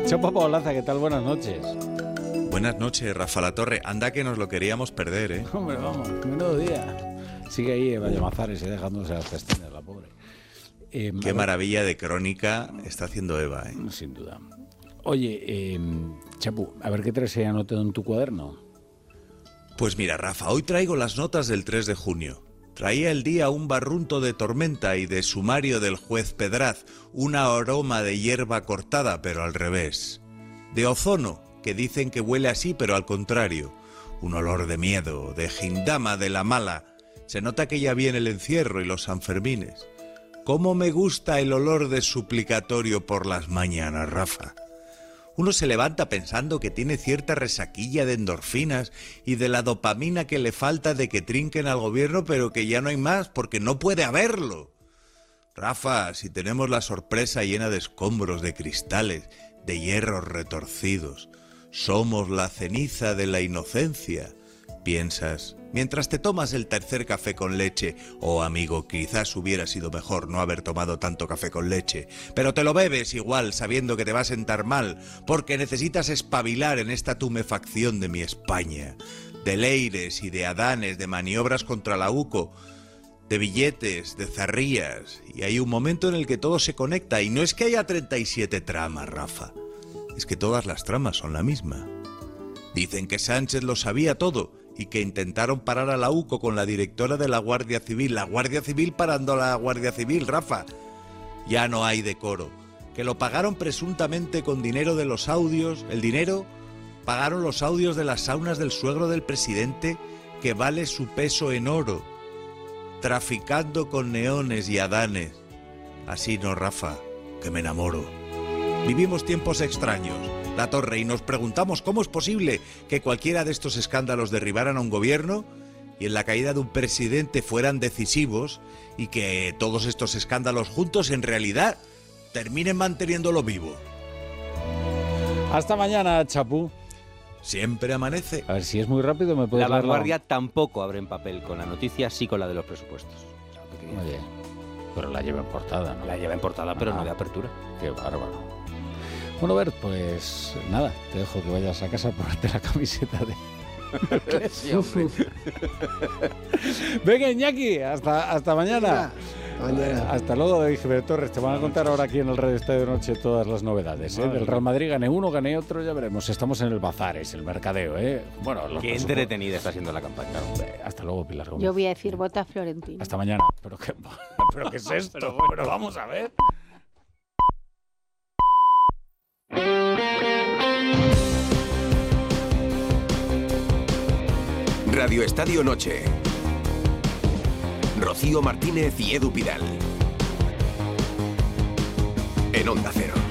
Chapo Paolaza, ¿qué tal? Buenas noches. Buenas noches, Rafa Latorre. Anda que nos lo queríamos perder, ¿eh? Hombre, vamos, menudo día. Sigue ahí Eva Llamazares dejándose las pestañas, la pobre. Qué maravilla de crónica está haciendo Eva, ¿eh? Sin duda. Oye, Chapu, a ver qué traes ahí anotado en tu cuaderno. Pues mira, Rafa, hoy traigo las notas del 3 de junio. Traía el día un barrunto de tormenta y de sumario del juez Pedraz, una aroma de hierba cortada, pero al revés. De ozono, que dicen que huele así, pero al contrario. Un olor de miedo, de gindama de la mala. Se nota que ya viene el encierro y los Sanfermines. ¿Cómo me gusta el olor de suplicatorio por las mañanas, Rafa? Uno se levanta pensando que tiene cierta resaquilla de endorfinas y de la dopamina que le falta de que trinquen al gobierno, pero que ya no hay más porque no puede haberlo. Rafa, si tenemos la sorpresa llena de escombros, de cristales, de hierros retorcidos, somos la ceniza de la inocencia, piensas, mientras te tomas el tercer café con leche. Oh, amigo, quizás hubiera sido mejor no haber tomado tanto café con leche, pero te lo bebes igual sabiendo que te va a sentar mal, porque necesitas espabilar en esta tumefacción de mi España, de leires y de adanes, de maniobras contra la UCO, de billetes, de zarrías, y hay un momento en el que todo se conecta, y no es que haya 37 tramas, Rafa, es que todas las tramas son la misma. Dicen que Sánchez lo sabía todo, y que intentaron parar a la UCO con la directora de la Guardia Civil. La Guardia Civil parando a la Guardia Civil, Rafa. Ya no hay decoro. Que lo pagaron presuntamente con dinero de los audios. El dinero pagaron los audios de las saunas del suegro del presidente, que vale su peso en oro. Traficando con neones y adanes. Así no, Rafa, que me enamoro. Vivimos tiempos extraños, Latorre, y nos preguntamos cómo es posible que cualquiera de estos escándalos derribaran a un gobierno y en la caída de un presidente fueran decisivos, y que todos estos escándalos juntos en realidad terminen manteniéndolo vivo. Hasta mañana, Chapu. Siempre amanece. A ver, si es muy rápido me puedes La dar Vanguardia tampoco abre en papel con la noticia, sí con la de los presupuestos. Oye, pero la lleva en portada, ¿no? La lleva en portada, pero no de apertura. Qué bárbaro. Bueno, Bert, pues nada, te dejo que vayas a casa a ponerte la camiseta de... Sí, hombre. Venga, Iñaki, hasta mañana. Hasta luego, David Torres. Te van a contar ahora aquí en el Radio Estadio de Noche todas las novedades, ¿eh? Del Real Madrid. Gané uno, gané otro, ya veremos. Estamos en el bazar, es el mercadeo, ¿eh? Bueno, Qué entretenida está siendo la campaña. Hasta luego, Pilar Gómez. Yo voy a decir vota Florentino. Hasta mañana. ¿Pero qué es esto? Pero vamos a ver. Radio Estadio Noche. Rocío Martínez y Edu Pidal. En Onda Cero.